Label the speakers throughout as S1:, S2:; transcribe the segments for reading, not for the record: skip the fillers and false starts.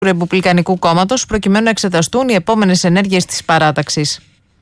S1: Ρεπουμπλικανικού Κόμματος προκειμένου να εξεταστούν οι επόμενες ενέργειες της παράταξης.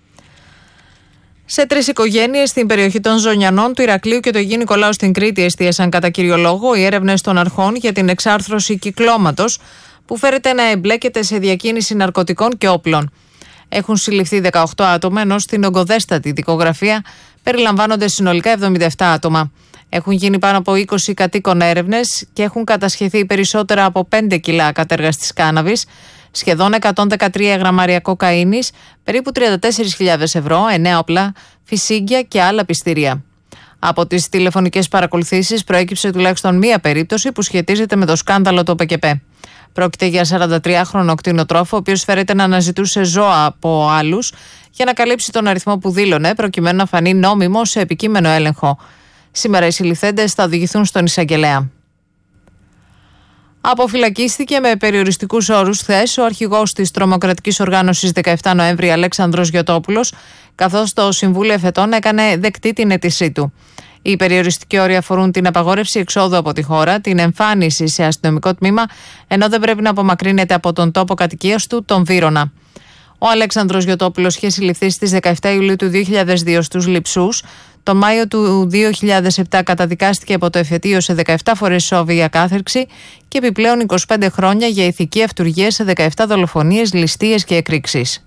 S1: Σε 3 οικογένειες στην περιοχή των Ζωνιανών, του Ηρακλείου και του Αγίου Νικολάου στην Κρήτη εστίασαν κατά κύριο λόγο οι έρευνες των αρχών για την εξάρθρωση κυκλώματος που φέρεται να εμπλέκεται σε διακίνηση ναρκωτικών και όπλων. Έχουν συλληφθεί 18 άτομα, ενώ στην ογκοδέστατη δικογραφία περιλαμβάνονται συνολικά 77 άτομα. Έχουν γίνει πάνω από 20 κατοίκων έρευνες και έχουν κατασχεθεί περισσότερα από 5 κιλά κατέργαστης κάναβης, σχεδόν 113 γραμμάρια κοκαίνης, περίπου 34.000 ευρώ, 9 όπλα, φυσίγγια και άλλα πιστήρια. Από τις τηλεφωνικές παρακολουθήσεις προέκυψε τουλάχιστον μία περίπτωση που σχετίζεται με το σκάνδαλο του ΟΠΕΚΕΠ. Πρόκειται για 43χρονο κτηνοτρόφο, ο οποίος φέρεται να αναζητούσε ζώα από άλλους για να καλύψει τον αριθμό που δήλωνε, προκειμένου να φανεί νόμιμο σε επικείμενο έλεγχο. Σήμερα οι συλληφθέντες θα οδηγηθούν στον εισαγγελέα. Αποφυλακίστηκε με περιοριστικούς όρους χθες ο αρχηγός της τρομοκρατικής οργάνωσης 17 Νοέμβρη, Αλέξανδρος Γιωτόπουλος, καθώς το Συμβούλιο Εφετών έκανε δεκτή την αίτησή του. Οι περιοριστικοί όροι αφορούν την απαγόρευση εξόδου από τη χώρα, την εμφάνιση σε αστυνομικό τμήμα, ενώ δεν πρέπει να απομακρύνεται από τον τόπο κατοικίας του, τον Βύρωνα. Ο Αλέξανδρος Γιωτόπουλος είχε συλληφθεί στις 17 Ιουλίου του 2002 στους Λειψούς. Τον Μάιο του 2007 καταδικάστηκε από το εφετείο σε 17 φορές ισόβια κάθερξη και επιπλέον 25 χρόνια για ηθική αυτουργία σε 17 δολοφονίες, ληστείες και εκρήξεις.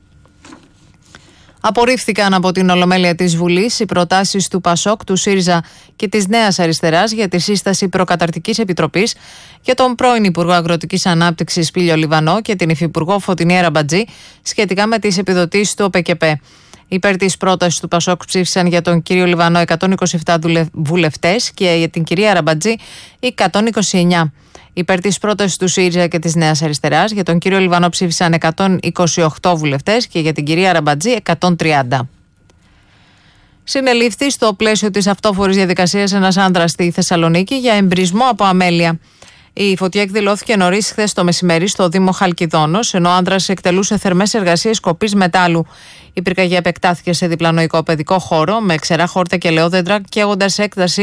S1: Απορρίφθηκαν από την Ολομέλεια της Βουλής οι προτάσεις του ΠΑΣΟΚ, του ΣΥΡΙΖΑ και της Νέας Αριστεράς για τη σύσταση προκαταρκτικής επιτροπής για τον πρώην Υπουργό Αγροτικής Ανάπτυξης Πήλιο Λιβανό και την Υφυπουργό Φωτεινή Αραμπατζή σχετικά με τις επιδοτήσεις του ΟΠΕΚΕΠ. Υπέρ της πρότασης του ΠΑΣΟΚ ψήφισαν για τον κύριο Λιβανό 127 βουλευτές και για την κυρία Αραμπατζή 129. Υπέρ της πρότασης του ΣΥΡΙΖΑ και της Νέας Αριστεράς για τον κύριο Λιβανό ψήφισαν 128 βουλευτές και για την κυρία Αραμπατζή 130. Συνελήφθη στο πλαίσιο της αυτόφορης διαδικασίας ένας άνδρας στη Θεσσαλονίκη για εμπρισμό από αμέλεια. Η φωτιά εκδηλώθηκε νωρίς χθες το μεσημέρι στο Δήμο Χαλκιδόνος, ενώ ο άνδρας εκτελούσε θερμές εργασίες κοπής μετάλλου. Η πυρκαγιά επεκτάθηκε σε διπλανό οικοπαιδικό χώρο με ξερά χόρτα και ελαιόδεντρα, καίγοντας σε έκταση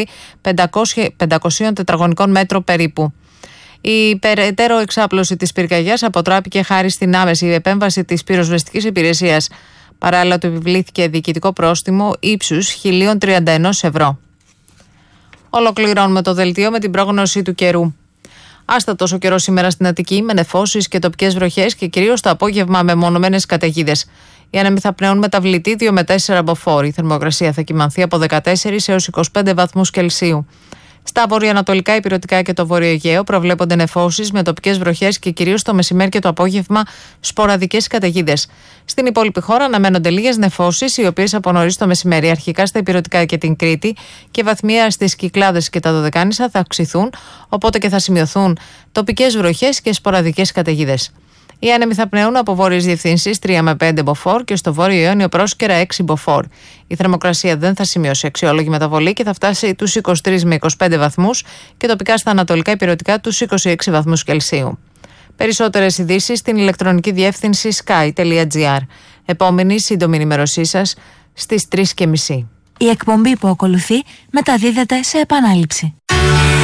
S1: 500 τετραγωνικών μέτρων περίπου. Η περαιτέρω εξάπλωση της πυρκαγιάς αποτράπηκε χάρη στην άμεση επέμβαση της πυροσβεστικής υπηρεσίας. Παράλληλα, του επιβλήθηκε διοικητικό πρόστιμο ύψους 1.031 ευρώ. Ολοκληρώνουμε το δελτίο με την πρόγνωση του καιρού. Άστατος ο καιρός σήμερα στην Αττική, με νεφώσεις και τοπικές βροχές και κυρίως το απόγευμα με μονομένες καταιγίδες. Οι άνεμοι θα πνέουν μεταβλητή 2 με 4 μποφόρ. Η θερμοκρασία θα κυμανθεί από 14 έως 25 βαθμούς Κελσίου. Στα βορειοανατολικά, ηπειρωτικά και το Βόρειο Αιγαίο προβλέπονται νεφώσεις με τοπικές βροχές και κυρίως το μεσημέρι και το απόγευμα σποραδικές καταιγίδες. Στην υπόλοιπη χώρα αναμένονται λίγες νεφώσεις, οι οποίες από νωρίς το μεσημέρι αρχικά στα ηπειρωτικά και την Κρήτη και βαθμία στις Κυκλάδες και τα Δωδεκάνησα θα αυξηθούν, οπότε και θα σημειωθούν τοπικές βροχές και σποραδικές καταιγίδες. Οι άνεμοι θα πνέουν από βόρειες διευθύνσεις 3 με 5 μποφόρ και στο βόρειο Ιόνιο πρόσκαιρα 6 μποφόρ. Η θερμοκρασία δεν θα σημειώσει αξιόλογη μεταβολή και θα φτάσει τους 23 με 25 βαθμούς και τοπικά στα ανατολικά ηπειρωτικά τους 26 βαθμούς Κελσίου. Περισσότερες ειδήσεις στην ηλεκτρονική διεύθυνση sky.gr. Επόμενη σύντομη ενημέρωσή σας στις 3:30.
S2: Η εκπομπή που ακολουθεί μεταδίδεται σε επανάληψη.